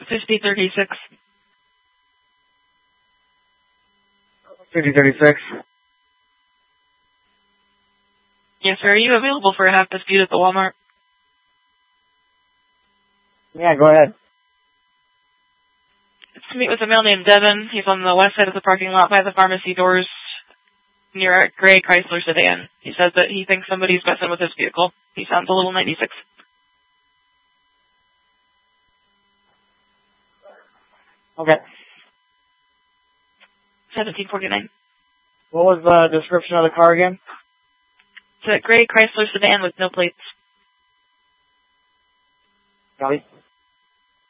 5036. 5036. Yes, sir. Are you available for a half dispute at the Walmart? Yeah, go ahead. It's to meet with a male named Devin. He's on the west side of the parking lot by the pharmacy doors near a gray Chrysler sedan. He says that he thinks somebody's messing with his vehicle. He sounds a little 96. Okay. 1749. What was the description of the car again? It's a gray Chrysler sedan with no plates. Copy.